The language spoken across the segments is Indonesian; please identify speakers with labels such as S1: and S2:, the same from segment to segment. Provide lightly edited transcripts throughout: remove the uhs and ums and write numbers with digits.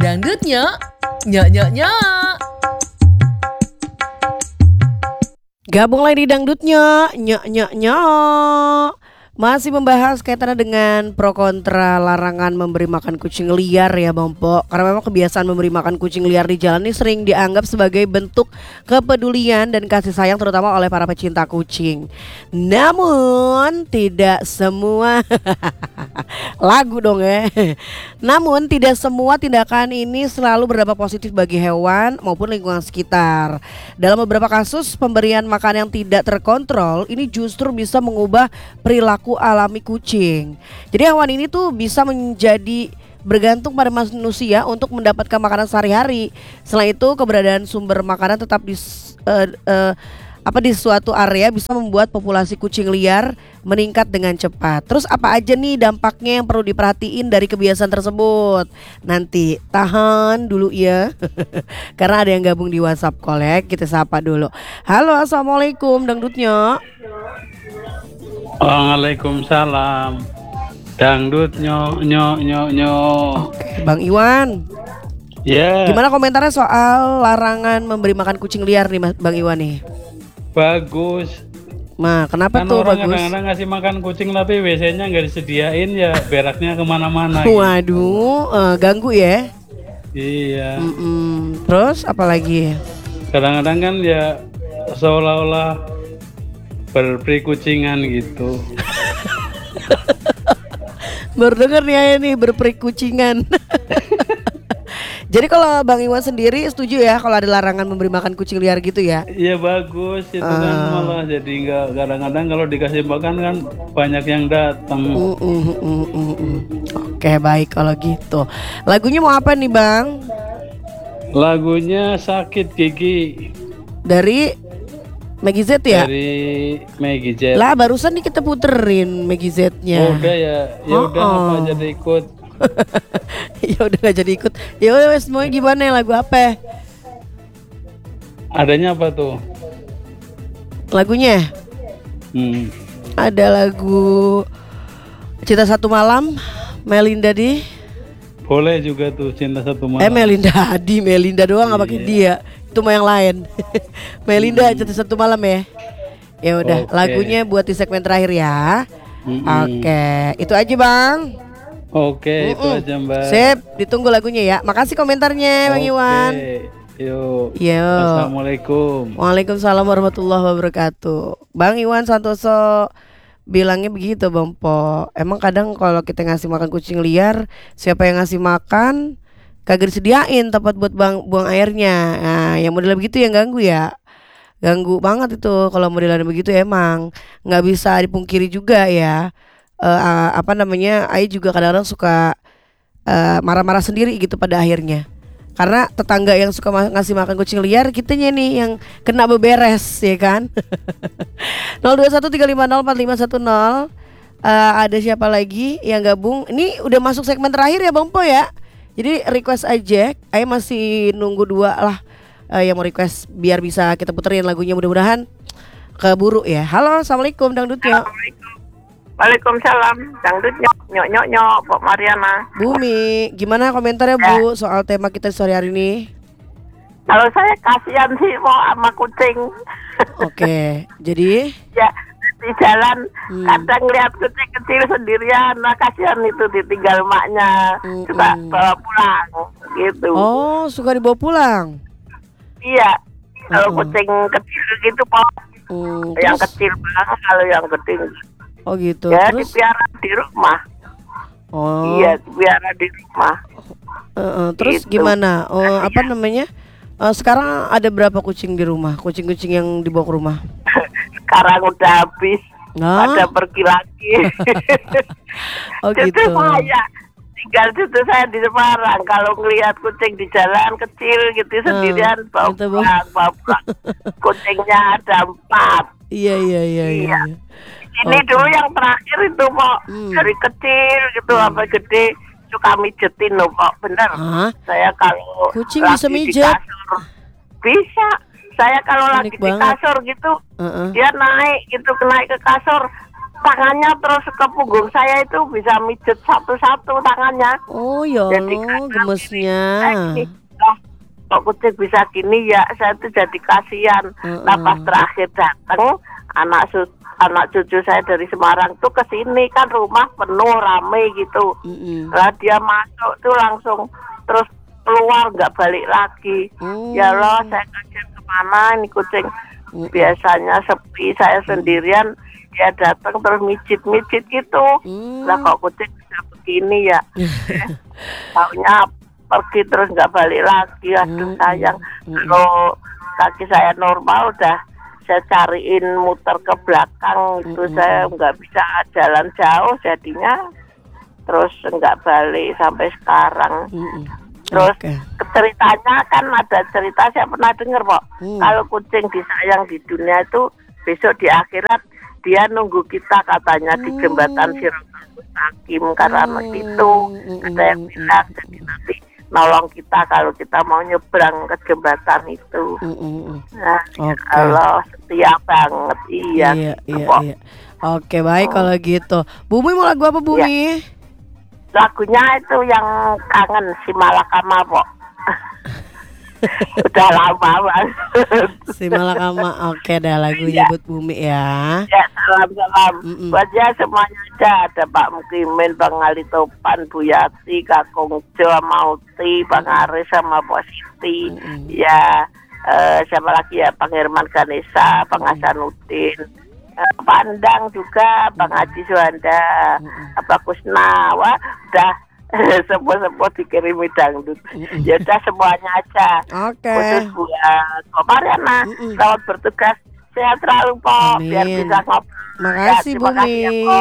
S1: Dangdutnya, nyok nyok nyok.
S2: Gabung lagi di Dangdutnya, nyok nyok nyok. Masih membahas kaitannya dengan pro kontra larangan memberi makan kucing liar ya Bang Po. Karena memang kebiasaan memberi makan kucing liar di jalan ini sering dianggap sebagai bentuk kepedulian dan kasih sayang terutama oleh para pecinta kucing. Namun tidak semua lagu dong ya. Namun tidak semua tindakan ini selalu berdampak positif bagi hewan maupun lingkungan sekitar. Dalam beberapa kasus pemberian makan yang tidak terkontrol ini justru bisa mengubah perilaku alami kucing. Jadi hewan ini tuh bisa menjadi bergantung pada manusia untuk mendapatkan makanan sehari-hari. Selain itu keberadaan sumber makanan tetap di suatu area bisa membuat populasi kucing liar meningkat dengan cepat. Terus apa aja nih dampaknya yang perlu diperhatiin dari kebiasaan tersebut? Nanti tahan dulu ya. Karena ada yang gabung di WhatsApp call ya. Kita sapa dulu. Halo, assalamualaikum Dangdutnya.
S3: Waalaikumsalam. Dangdut nyok nyok nyok nyok.
S2: Oke, Bang Iwan.
S3: Ya.
S2: Gimana komentarnya soal larangan memberi makan kucing liar nih Bang Iwan nih?
S3: Bagus.
S2: Nah, kenapa
S3: Kan
S2: tuh
S3: orang
S2: bagus?
S3: kadang-kadang ngasih makan kucing tapi WC-nya nggak disediain ya beraknya kemana-mana. Gitu.
S2: Waduh, ganggu ya?
S3: Iya.
S2: Terus apa lagi?
S3: Kadang-kadang kan ya seolah-olah berperikucingan gitu.
S2: Baru denger nih ya nih berperikucingan. Jadi kalau Bang Iwan sendiri setuju ya kalau ada larangan memberi makan kucing liar gitu ya?
S3: Iya bagus itu kan malah jadi nggak kadang-kadang kalau dikasih makan kan banyak yang datang.
S2: Oke baik kalau gitu. Lagunya mau apa nih Bang?
S3: Lagunya Sakit Gigi
S2: Dari Maggie Z ya?
S3: dari Maggie Z.
S2: Lah barusan nih kita puterin Maggie Z-nya.
S3: Udah ya, ya udah apa jadi ikut.
S2: Ya udah gak jadi ikut. Ya udah semuanya gimana ya lagu apa?
S3: Adanya apa tuh?
S2: Lagunya? Ada lagu Cinta Satu Malam Melinda di.
S3: Boleh juga tuh Cinta Satu Malam.
S2: Melinda doang nggak pakai dia. Itu mah yang lain. Melinda Cinta Satu Malam ya. Ya udah, lagunya buat di segmen terakhir ya. Oke, itu aja Bang.
S3: Oke, itu aja Mbak.
S2: Sip, ditunggu lagunya ya. Makasih komentarnya Bang Iwan.
S3: Yuk.
S2: Yo.
S3: Assalamualaikum.
S2: Waalaikumsalam warahmatullahi wabarakatuh. Bang Iwan Santoso bilangnya begitu Bang Po. Emang kadang kalau kita ngasih makan kucing liar, siapa yang ngasih makan kagak disediain tempat buat buang airnya. Nah, yang model begitu yang ganggu ya. Ganggu banget itu kalau modelan begitu emang nggak bisa dipungkiri juga ya. Ayah juga kadang-kadang suka marah-marah sendiri gitu pada akhirnya. Karena tetangga yang suka ngasih makan kucing liar kitanya nih yang kena beberes ya kan. 0213504510. Ada siapa lagi yang gabung? Ini udah masuk segmen terakhir ya Bang Po ya. Jadi request aja. Ayah masih nunggu 2 lah yang mau request biar bisa kita puterin lagunya, mudah-mudahan keburu ya. Halo, assalamualaikum Dangdutnya.
S4: Waalaikumsalam, Dangdut nyok nyok nyok, Pak Mariana.
S2: Bumi, gimana komentarnya Bu soal tema kita sore hari ini?
S4: Kalau saya kasihan sih mau sama kucing.
S2: Oke, jadi
S4: Ya di jalan kadang lihat kucing kecil sendirian, nah kasihan itu ditinggal maknya, suka bawa pulang gitu.
S2: Oh, suka dibawa pulang?
S4: Iya, kalau kucing kecil gitu Pak. Yang
S2: Terus?
S4: kecil banget, kalau yang gede.
S2: Oh gitu.
S4: Ya
S2: Terus?
S4: dipiara di rumah.
S2: Oh.
S4: Iya, dipiara di rumah.
S2: Terus
S4: Gitu.
S2: gimana? Apa namanya? Sekarang ada berapa kucing di rumah? Kucing-kucing yang dibawa ke rumah?
S4: Sekarang udah habis, pada pergi lagi.
S2: Oh
S4: Cucu
S2: gitu.
S4: saya tinggal cucu saya di Semarang. Kalau ngelihat kucing di jalan kecil gitu sendirian bawa
S2: gitu, Bu.
S4: pulang. Kucingnya ada 4.
S2: Iya.
S4: Ini dulu yang terakhir itu Pak, dari kecil gitu sampai gede suka mijetin loh Pak, bener. Saya kalau
S2: Kucing
S4: lagi
S2: bisa
S4: di
S2: mijet?
S4: kasur, bisa. Saya kalau
S2: Unik
S4: lagi di
S2: banget.
S4: kasur gitu, dia naik gitu, naik ke kasur, tangannya terus ke punggung saya itu bisa mijet satu-satu tangannya.
S2: Oh ya
S4: Jadi
S2: Allah, gemesnya.
S4: gini, "Loh, kok kucing bisa gini ya?" Saya tuh jadi kasihan. Nah pas terakhir datang anak cucu saya dari Semarang tuh ke sini, kan rumah penuh rame gitu. Lah dia masuk tuh langsung terus keluar nggak balik lagi. Ya Allah, saya kaget kemana ini kucing. Biasanya sepi, saya sendirian, dia datang terus mijit-mijit gitu. Lah kok kucing bisa begini ya? Taunya pergi terus nggak balik lagi. Aduh sayang. Kalau kaki saya normal udah saya cariin muter ke belakang itu, saya nggak bisa jalan jauh jadinya, terus nggak balik sampai sekarang. Terus ceritanya kan ada cerita saya pernah dengar Pak, kalau kucing disayang di dunia itu besok di akhirat dia nunggu kita katanya di jembatan Siratal Mustaqim, karena itu ada yang bilang jadi nanti nolong kita kalau kita mau nyebrang ke jembatan itu. Nah, Allah setia banget, iya.
S2: Oke, baik kalau gitu. Bumi mau lagu apa Bumi?
S4: Ya. Lagunya itu yang kangen si Malakama Pok. Udah lama banget.
S2: Si Malakama, oke dah lagunya buat Bumi ya.
S4: Ya salam-salam. Buatnya semuanya aja, ada Pak Mukimin, Bang Ali Topan, Bu Yati, Kakung Jo, Mauti, Bang Aris sama Pak Siti. Ya siapa lagi ya, Bang Herman Ganesha, Bang Hasanuddin, Pandang juga, Bang Haji Suhanda, Pak Kusna. Wah udah sepuh-sepuh dikirimi dangdut. Ya udah semuanya aja.
S2: Oke.
S4: Khusus buat Pak Mariana, selamat bertugas, sehat selalu Pak, biar bisa ngobrol.
S2: Makasih Bumi.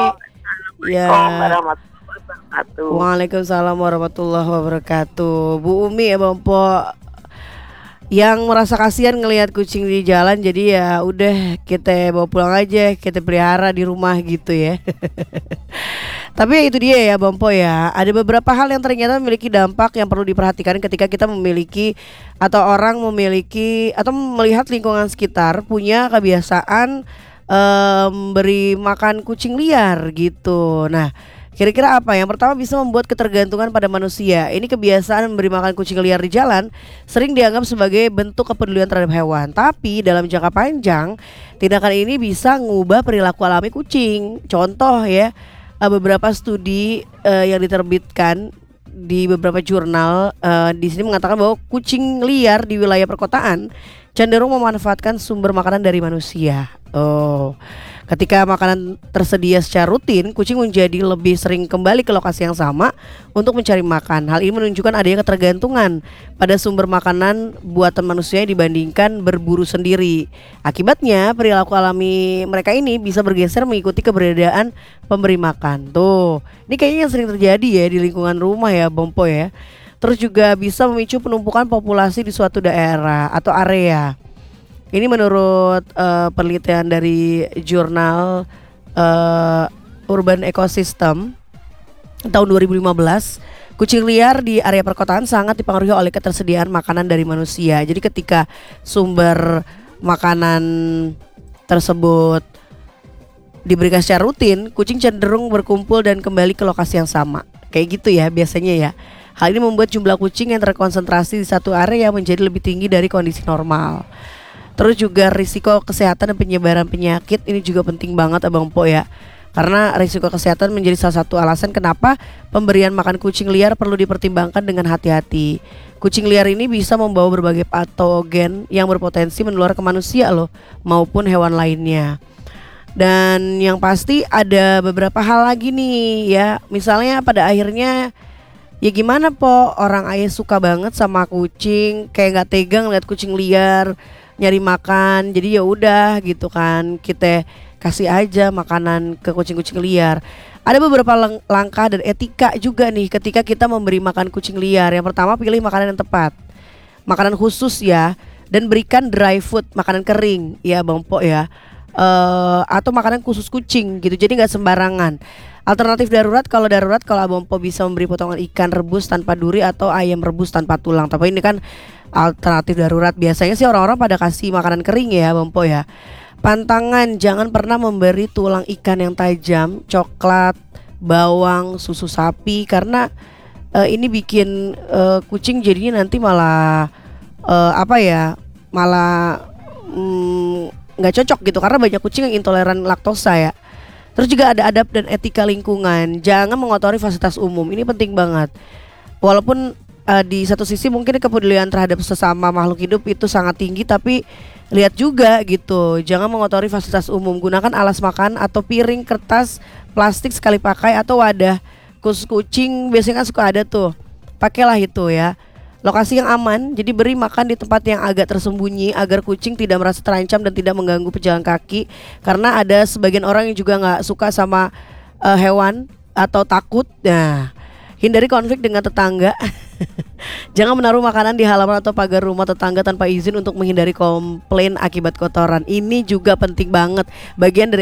S2: Ya.
S4: Warahmatullahi wabarakatuh.
S2: Waalaikumsalam warahmatullahi wabarakatuh. Bu Umi ya Bang Po, yang merasa kasihan ngelihat kucing di jalan, jadi ya udah kita bawa pulang aja, kita pelihara di rumah gitu ya. Tapi ya itu dia ya Bang Po ya, ada beberapa hal yang ternyata memiliki dampak yang perlu diperhatikan ketika kita memiliki atau orang memiliki atau melihat lingkungan sekitar punya kebiasaan beri makan kucing liar gitu. Nah, kira-kira apa? Yang pertama, bisa membuat ketergantungan pada manusia. Ini kebiasaan memberi makan kucing liar di jalan sering dianggap sebagai bentuk kepedulian terhadap hewan. Tapi dalam jangka panjang, tindakan ini bisa mengubah perilaku alami kucing. Contoh ya, beberapa studi yang diterbitkan di beberapa jurnal di sini mengatakan bahwa kucing liar di wilayah perkotaan cenderung memanfaatkan sumber makanan dari manusia. Ketika makanan tersedia secara rutin, kucing menjadi lebih sering kembali ke lokasi yang sama untuk mencari makan. Hal ini menunjukkan adanya ketergantungan pada sumber makanan buatan manusia dibandingkan berburu sendiri. Akibatnya, perilaku alami mereka ini bisa bergeser mengikuti keberadaan pemberi makan. Tuh, ini kayaknya yang sering terjadi ya di lingkungan rumah ya, Bang Po ya. Terus juga bisa memicu penumpukan populasi di suatu daerah atau area. Ini menurut penelitian dari jurnal Urban Ecosystem tahun 2015, kucing liar di area perkotaan sangat dipengaruhi oleh ketersediaan makanan dari manusia. Jadi ketika sumber makanan tersebut diberikan secara rutin, kucing cenderung berkumpul dan kembali ke lokasi yang sama. Kayak gitu ya biasanya ya. Hal ini membuat jumlah kucing yang terkonsentrasi di satu area menjadi lebih tinggi dari kondisi normal. Terus juga risiko kesehatan dan penyebaran penyakit ini juga penting banget Abang Po ya. Karena risiko kesehatan menjadi salah satu alasan kenapa pemberian makan kucing liar perlu dipertimbangkan dengan hati-hati. Kucing liar ini bisa membawa berbagai patogen yang berpotensi menular ke manusia loh, maupun hewan lainnya. Dan yang pasti ada beberapa hal lagi nih ya. Misalnya pada akhirnya ya gimana Po, orang ayah suka banget sama kucing, kayak gak tegang lihat kucing liar nyari makan, jadi ya udah gitu kan, kita kasih aja makanan ke kucing-kucing liar. Ada beberapa langkah dan etika juga nih ketika kita memberi makan kucing liar. Yang pertama, pilih makanan yang tepat, makanan khusus ya, dan berikan dry food, makanan kering ya Bang Po ya, atau makanan khusus kucing gitu, jadi nggak sembarangan. Alternatif darurat, kalau Abang Po bisa memberi potongan ikan rebus tanpa duri atau ayam rebus tanpa tulang. Tapi ini kan alternatif darurat, biasanya sih orang-orang pada kasih makanan kering ya Bang Po ya. Pantangan, jangan pernah memberi tulang ikan yang tajam, coklat, bawang, susu sapi, karena ini bikin kucing jadinya nanti malah malah nggak cocok gitu, karena banyak kucing yang intoleran laktosa ya. Terus juga ada adab dan etika lingkungan, jangan mengotori fasilitas umum, ini penting banget. Walaupun di satu sisi mungkin kepedulian terhadap sesama makhluk hidup itu sangat tinggi, tapi lihat juga gitu, jangan mengotori fasilitas umum. Gunakan alas makan atau piring, kertas, plastik sekali pakai atau wadah khusus kucing, biasanya kan suka ada tuh. Pakailah itu ya. Lokasi yang aman, jadi beri makan di tempat yang agak tersembunyi agar kucing tidak merasa terancam dan tidak mengganggu pejalan kaki. Karena ada sebagian orang yang juga nggak suka sama hewan atau takut. Nah, hindari konflik dengan tetangga. Jangan menaruh makanan di halaman atau pagar rumah tetangga tanpa izin untuk menghindari komplain akibat kotoran. Ini juga penting banget, bagian dari